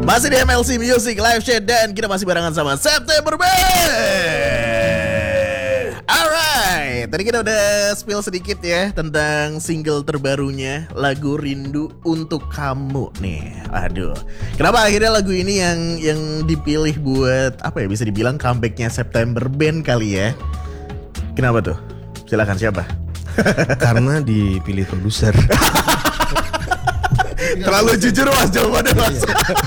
Masih di MLC Music Live Chat dan kita masih barengan sama September Band. Alright, tadi kita udah spill sedikit ya tentang single terbarunya, lagu Rindu Untuk Kamu nih. Aduh, kenapa akhirnya lagu ini yang dipilih buat apa ya, bisa dibilang comebacknya September Band kali ya? Kenapa tuh? Silakan, siapa? Karena dipilih produser. Terlalu jujur mas jawabannya mas.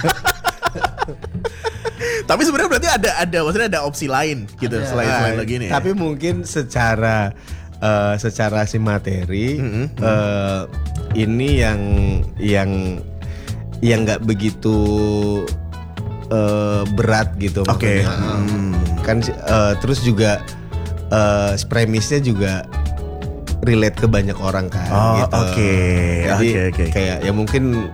Tapi sebenarnya berarti ada maksudnya ada opsi lain gitu selain lagi ini. Tapi mungkin secara si materi ini yang nggak begitu berat gitu. Oke. Kan terus juga premisnya juga relate ke banyak orang kan. Oh, gitu. oke. Jadi Oke. kayak ya mungkin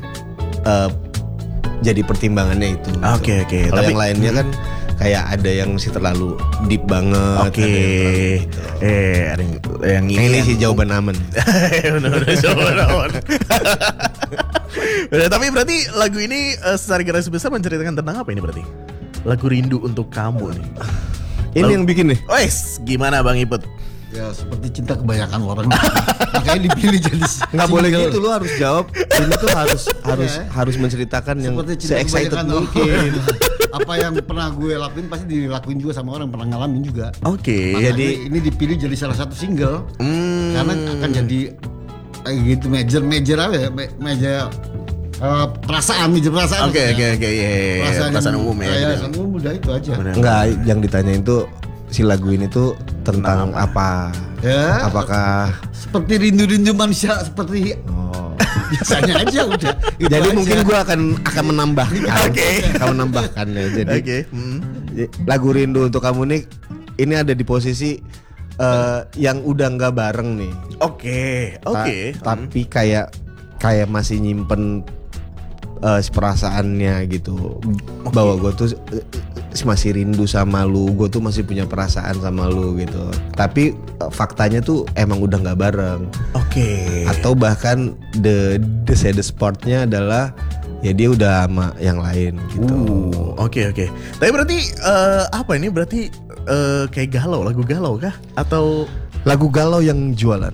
jadi pertimbangannya itu. Oke. Kalau yang lainnya kan kayak ada yang masih terlalu deep banget. Oke. Ada yang Ini sih jawaban aman. Benar jawaban aman. Benar, tapi berarti lagu ini secara garis besar menceritakan tentang apa ini berarti? Lagu Rindu Untuk Kamu nih. Ini yang bikin nih. Wes, gimana Bang Iput? Ya seperti cinta kebanyakan orang. Makanya dipilih jadi Nggak boleh single. gitu, lu harus jawab. Ini tuh harus menceritakan yang Seperti cinta se-excited kebanyakan mungkin. Apa yang pernah gue lakuin pasti dilakuin juga sama orang, pernah ngalamin juga. Oke. Makanya jadi- ini dipilih jadi salah satu single. Karena akan jadi kayak gitu major apa ya? Major perasaan. Oke. maksudnya. Perasaan umum ya. gitu. Perasaan umum udah itu aja. Benar. Enggak, yang ditanyain tuh si lagu ini tuh tentang apa? Ya. Apakah Seperti rindu-rindu manusia seperti biasanya aja udah. Itu jadi aja. mungkin gue akan menambahkan. Oke. Akan menambahkan ya. Jadi Oke. lagu Rindu Untuk Kamu nih ini ada di posisi yang udah nggak bareng nih. Oke. Tapi kayak masih nyimpen perasaannya gitu. Bahwa gue tuh masih rindu sama lu, gue tuh masih punya perasaan sama lu gitu. Tapi faktanya tuh emang udah nggak bareng. Oke. Atau bahkan the saddest partnya adalah ya dia udah sama yang lain gitu. Oke. Tapi berarti apa ini? Berarti kayak galau, lagu galau kah? Atau Lagu galau yang jualan.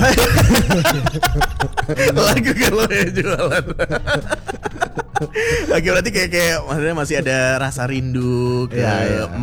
lagu galau yang jualan? Oke, berarti kayak maksudnya masih ada rasa rindu ke